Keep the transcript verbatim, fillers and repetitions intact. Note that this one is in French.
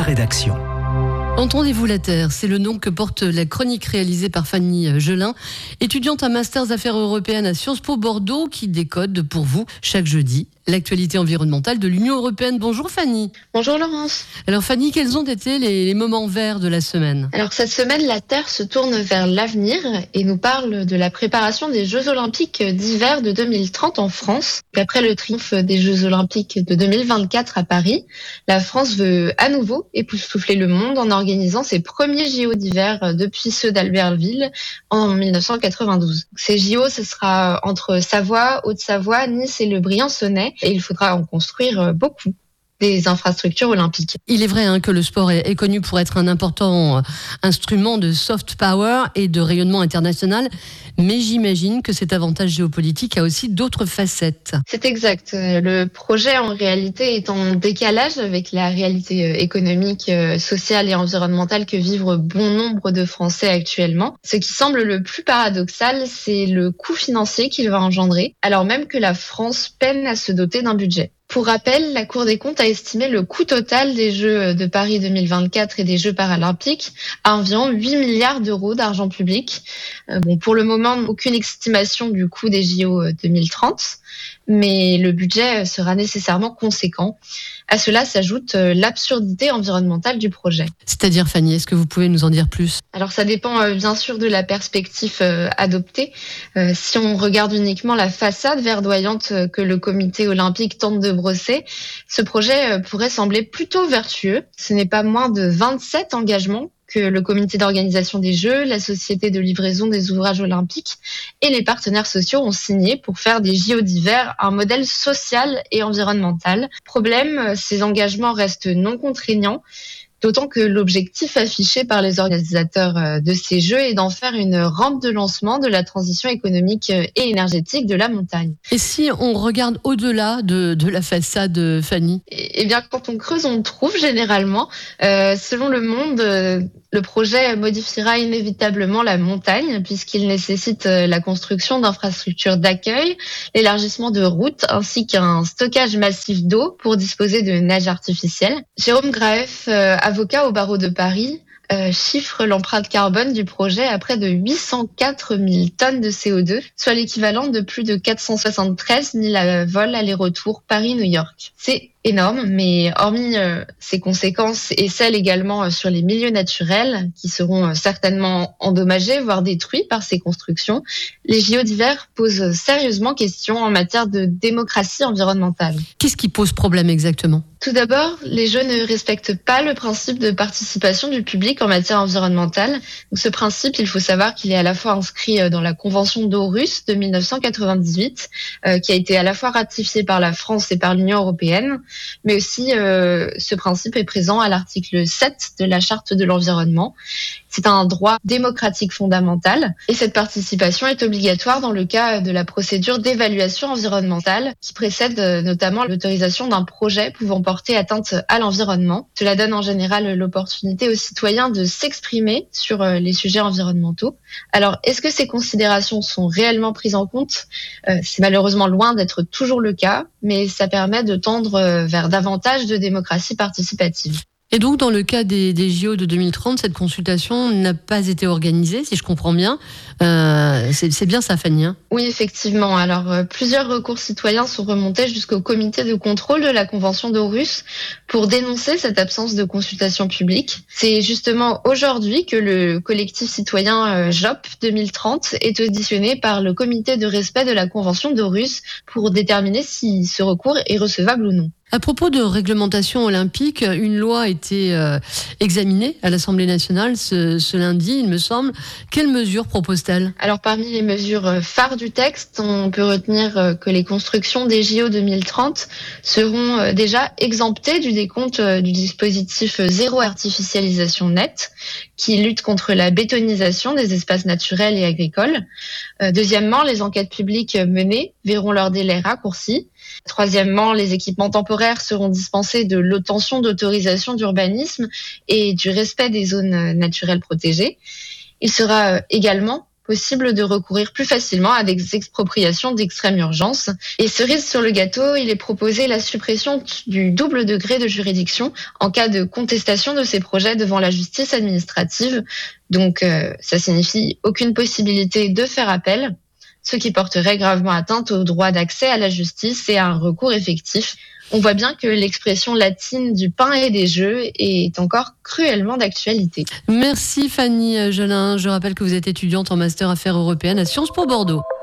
rédaction. Entendez-vous la Terre, c'est le nom que porte la chronique réalisée par Fanny Gelin, étudiante à Masters Affaires Européennes à Sciences Po Bordeaux, qui décode pour vous chaque jeudi l'actualité environnementale de l'Union Européenne. Bonjour Fanny. Bonjour Laurence. Alors Fanny, quels ont été les, les moments verts de la semaine ? Alors cette semaine, la Terre se tourne vers l'avenir et nous parle de la préparation des Jeux Olympiques d'hiver de deux mille trente en France. Après le triomphe des Jeux Olympiques de deux mille vingt-quatre à Paris, la France veut à nouveau époustoufler le monde en organisant ses premiers J O d'hiver depuis ceux d'Albertville en dix-neuf cent quatre-vingt-douze. Ces J O, ce sera entre Savoie, Haute-Savoie, Nice et le Briançonnais. Et il faudra en construire beaucoup, des infrastructures olympiques. Il est vrai hein, que le sport est, est connu pour être un important instrument de soft power et de rayonnement international, mais j'imagine que cet avantage géopolitique a aussi d'autres facettes. C'est exact. Le projet, en réalité, est en décalage avec la réalité économique, sociale et environnementale que vivent bon nombre de Français actuellement. Ce qui semble le plus paradoxal, c'est le coût financier qu'il va engendrer, alors même que la France peine à se doter d'un budget. Pour rappel, la Cour des comptes a estimé le coût total des Jeux de Paris deux mille vingt-quatre et des Jeux paralympiques à environ huit milliards d'euros d'argent public. Euh, bon, pour le moment, aucune estimation du coût des J O deux mille trente, mais le budget sera nécessairement conséquent. À cela s'ajoute l'absurdité environnementale du projet. C'est-à-dire, Fanny, est-ce que vous pouvez nous en dire plus ? Alors, ça dépend bien sûr de la perspective adoptée. Euh, si on regarde uniquement la façade verdoyante que le comité olympique tente de brosser, ce projet pourrait sembler plutôt vertueux. Ce n'est pas moins de vingt-sept engagements que le comité d'organisation des Jeux, la société de livraison des ouvrages olympiques et les partenaires sociaux ont signé pour faire des J O d'hiver un modèle social et environnemental. Problème, ces engagements restent non contraignants, d'autant que l'objectif affiché par les organisateurs de ces Jeux est d'en faire une rampe de lancement de la transition économique et énergétique de la montagne. Et si on regarde au-delà de, de la façade, Fanny ? Eh bien, quand on creuse, on trouve généralement. Euh, selon Le Monde, euh, le projet modifiera inévitablement la montagne puisqu'il nécessite la construction d'infrastructures d'accueil, l'élargissement de routes ainsi qu'un stockage massif d'eau pour disposer de neiges artificielles. Jérôme Graef, euh, avocat au barreau de Paris, euh, chiffre l'empreinte carbone du projet à près de huit cent quatre mille tonnes de C O deux, soit l'équivalent de plus de quatre cent soixante-treize mille vols aller-retour Paris-New York. C'est énorme, mais hormis euh, ces conséquences et celles également euh, sur les milieux naturels qui seront euh, certainement endommagés, voire détruits par ces constructions, les J O d'hiver posent sérieusement question en matière de démocratie environnementale. Qu'est-ce qui pose problème exactement ? Tout d'abord, les Jeux ne respectent pas le principe de participation du public en matière environnementale. Donc, ce principe, il faut savoir qu'il est à la fois inscrit dans la Convention d'Aarhus de dix-neuf cent quatre-vingt-dix-huit, euh, qui a été à la fois ratifiée par la France et par l'Union européenne, mais aussi euh, ce principe est présent à l'article sept de la Charte de l'environnement. C'est un droit démocratique fondamental et cette participation est obligatoire dans le cas de la procédure d'évaluation environnementale qui précède notamment l'autorisation d'un projet pouvant porter atteinte à l'environnement. Cela donne en général l'opportunité aux citoyens de s'exprimer sur les sujets environnementaux. Alors, est-ce que ces considérations sont réellement prises en compte ? euh, C'est malheureusement loin d'être toujours le cas, mais ça permet de tendre vers davantage de démocratie participative. Et donc, dans le cas des, des J O de deux mille trente, cette consultation n'a pas été organisée, si je comprends bien. Euh, c'est, c'est bien ça, Fanny, hein ? Oui, effectivement. Alors, euh, plusieurs recours citoyens sont remontés jusqu'au comité de contrôle de la Convention d'Aarhus pour dénoncer cette absence de consultation publique. C'est justement aujourd'hui que le collectif citoyen euh, J O P deux mille trente est auditionné par le comité de respect de la Convention d'Aarhus pour déterminer si ce recours est recevable ou non. À propos de réglementation olympique, une loi a été euh, examinée à l'Assemblée nationale ce, ce lundi, il me semble. Quelles mesures propose-t-elle ? Alors, parmi les mesures phares du texte, on peut retenir que les constructions des J O deux mille trente seront déjà exemptées du décompte du dispositif zéro artificialisation nette, qui lutte contre la bétonisation des espaces naturels et agricoles. Deuxièmement, les enquêtes publiques menées verront leur délai raccourci. Troisièmement, les équipements temporaires seront dispensés de l'obtention d'autorisation d'urbanisme et du respect des zones naturelles protégées. Il sera également possible de recourir plus facilement à des expropriations d'extrême urgence. Et cerise sur le gâteau, il est proposé la suppression du double degré de juridiction en cas de contestation de ces projets devant la justice administrative. Donc, euh, ça signifie aucune possibilité de faire appel, ce qui porterait gravement atteinte au droit d'accès à la justice et à un recours effectif. On voit bien que l'expression latine du pain et des jeux est encore cruellement d'actualité. Merci Fanny Gelin. Je rappelle que vous êtes étudiante en master affaires européennes à Sciences Po Bordeaux.